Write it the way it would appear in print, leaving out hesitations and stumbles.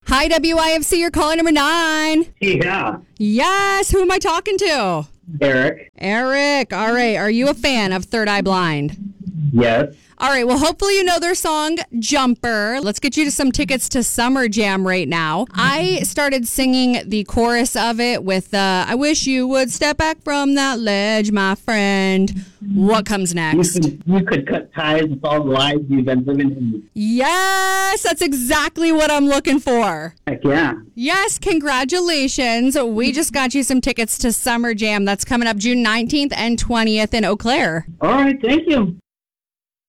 Hi, WIFC. You're calling number 9. Yeah, Yes. Who am I talking to? Eric. Eric. All right. Are you a fan of Third Eye Blind? Yes. All right. Well, hopefully you know their song, Jumper. Let's get you to some tickets to Summer Jam right now. I started singing the chorus of it with I wish you would step back from that ledge, my friend. What comes next? You could cut ties with all the lives you've been living in. Yes, that's exactly what I'm looking for. Heck yeah. Yes, congratulations. We just got you some tickets to Summer Jam. That's coming up June 19th and 20th in Eau Claire. All right, thank you.